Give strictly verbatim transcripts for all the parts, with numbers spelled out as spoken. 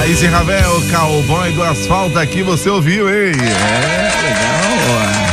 Thaís e Ravel, Cowboy do Asfalto, aqui você ouviu, hein? É, legal.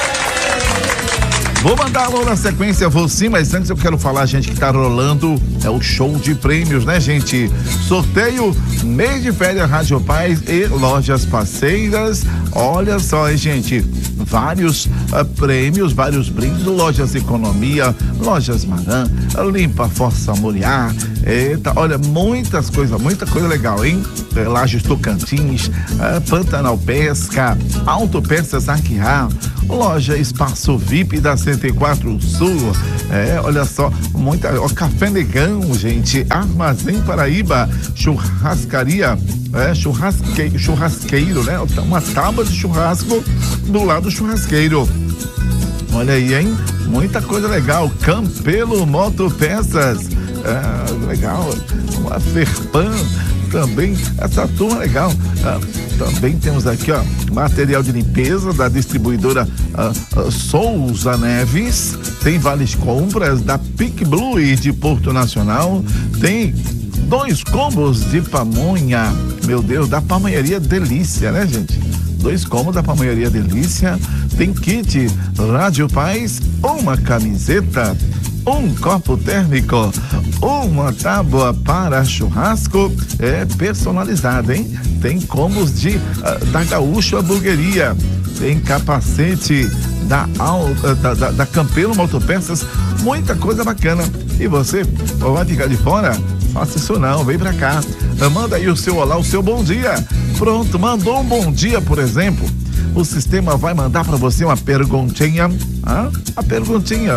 Vou mandar alô na sequência, vou sim, mas antes eu quero falar, gente, que tá rolando é o show de prêmios, né, gente? Sorteio mês de férias Rádio Paz e lojas parceiras. Olha só, hein, gente, vários uh, prêmios, vários brindes, lojas Economia, lojas Maran, Limpa Força Moriá. Eita, olha, muitas coisas, muita coisa legal, hein? Lajes Tocantins, uh, Pantanal Pesca, Autopeças Arquiá, loja Espaço V I P da cento e quatro Sul. É, olha só, muita, ó, Café Negão, gente, Armazém Paraíba, churrascaria, é, churrasque, churrasqueiro, né? Uma tábua de churrasco do lado do churrasqueiro. Olha aí, hein? Muita coisa legal. Campelo Motopeças, é, legal. Uma Ferpan também, essa turma legal. Ah, também temos aqui, ó, material de limpeza da distribuidora ah, ah, Souza Neves. Tem vales compras da Pic Blue e de Porto Nacional. Tem dois combos de pamonha, meu Deus, da Pamonharia Delícia, né, gente? Dois combos da Pamonharia Delícia. Tem kit Rádio Paz, uma camiseta, um copo térmico, uma tábua para churrasco, é personalizada, hein? Tem combos de uh, da Gaúcho Hamburgueria, tem capacete da, uh, da, da, da Campelo Motopeças, muita coisa bacana. E você vai ficar de fora? Faça isso não, vem pra cá. Manda aí o seu olá, o seu bom dia. Pronto, mandou um bom dia, por exemplo. O sistema vai mandar para você uma perguntinha, ah? a perguntinha.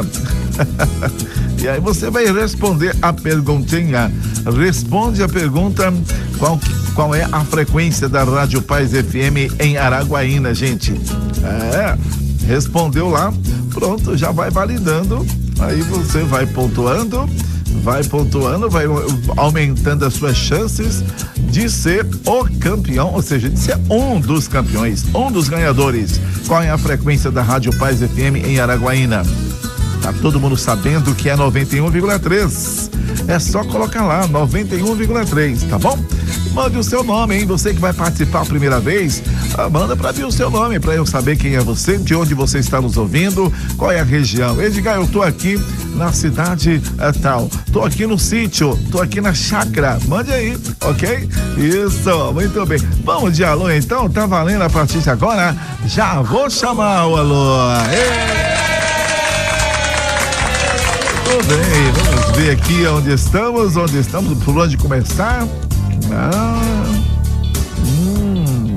E aí você vai responder a perguntinha. Responde a pergunta, qual, qual é a frequência da Rádio Paz F M em Araguaína, gente? É, respondeu lá, pronto, já vai validando. Aí você vai pontuando, vai pontuando, vai aumentando as suas chances de ser o campeão, ou seja, de ser um dos campeões, um dos ganhadores. Qual é a frequência da Rádio Paz F M em Araguaína? Tá todo mundo sabendo que é noventa e um vírgula três. É só colocar lá, noventa e um vírgula três, tá bom? Mande o seu nome, hein? Você que vai participar a primeira vez, ah, manda pra mim o seu nome, pra eu saber quem é você, de onde você está nos ouvindo, qual é a região. Edgar, eu tô aqui na cidade é, tal, tô aqui no sítio, tô aqui na chácara, mande aí, ok? Isso, muito bem. Vamos de alô então, tá valendo a partir de agora? Já vou chamar o alô. Ei! Tudo bem, vamos ver aqui onde estamos, onde estamos, por onde começar. Ah, hum.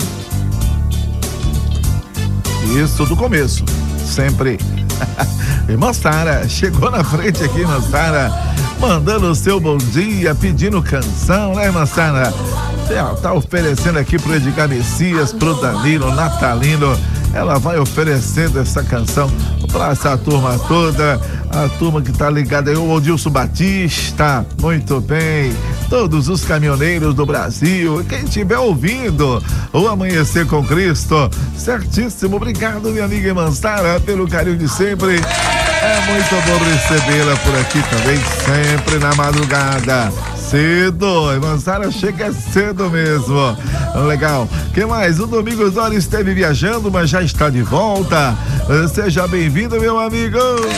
Isso do começo, sempre. Irmã Sara, chegou na frente aqui, irmã Sara, mandando o seu bom dia, pedindo canção, né, irmã Sara? Tá oferecendo aqui pro Edgar Messias, pro Danilo, Natalino. Ela vai oferecendo essa canção pra essa turma toda, a turma que tá ligada aí, o Odilson Batista, muito bem, todos os caminhoneiros do Brasil, quem estiver ouvindo o Amanhecer com Cristo, certíssimo, obrigado minha amiga irmã Sara pelo carinho de sempre, é muito bom recebê-la por aqui também, sempre na madrugada. Cedo, irmã Sara chega cedo mesmo. Legal. Que mais? O Domingos Dória esteve viajando, mas já está de volta. Seja bem-vindo, meu amigo.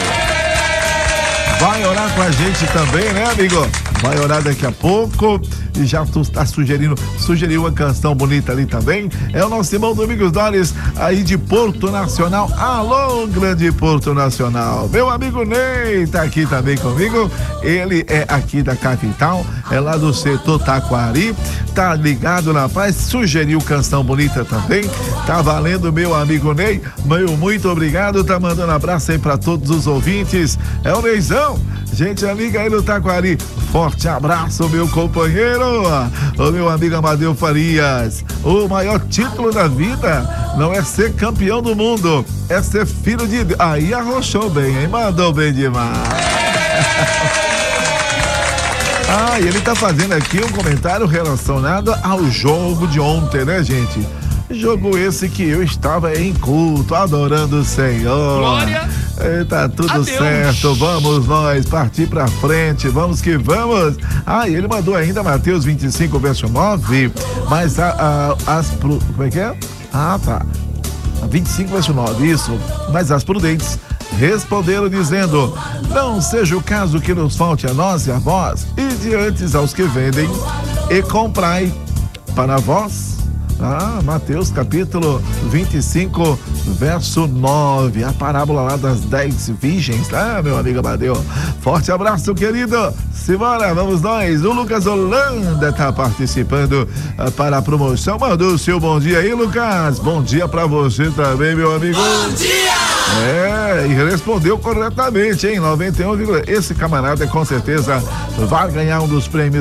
Vai orar com a gente também, né, amigo? Vai orar daqui a pouco. E já tu está sugerindo, sugeriu uma canção bonita ali também. É o nosso irmão Domingos Dóris, aí de Porto Nacional. Alô, grande Porto Nacional. Meu amigo Ney tá aqui também comigo. Ele é aqui da capital, é lá do setor Taquari. Tá ligado na paz, sugeriu canção bonita também. Tá valendo, meu amigo Ney. Meu muito obrigado. Tá mandando abraço aí pra todos os ouvintes. É o Neizão. Gente amiga aí no Taquari. Forte abraço, meu companheiro. O meu amigo Amadeu Farias. O maior título da vida não é ser campeão do mundo, é ser filho de Deus. Aí arrochou bem, hein? Mandou bem demais. Ah, e ele tá fazendo aqui um comentário relacionado ao jogo de ontem, né, gente? Jogo esse que eu estava em culto, adorando o Senhor. Glória. E tá tudo Adeus. certo, vamos nós partir pra frente, vamos que vamos. Ah, e ele mandou ainda Mateus vinte e cinco, verso nove, mas a, a, as, como é que é? Ah, tá, vinte e cinco, verso nove, isso, mas as prudentes responderam dizendo, não seja o caso que nos falte a nós e a vós, e diante aos que vendem, e comprai para vós. Ah, Mateus capítulo vinte e cinco, verso nove, a parábola lá das dez virgens, ah, meu amigo Amadeu. Forte abraço, querido. Simbora, vamos nós. O Lucas Holanda tá participando ah, para a promoção. Mandou o seu bom dia aí, Lucas. Bom dia pra você também, meu amigo. Bom dia! É, e respondeu corretamente, hein? noventa e um, esse camarada com certeza vai ganhar um dos prêmios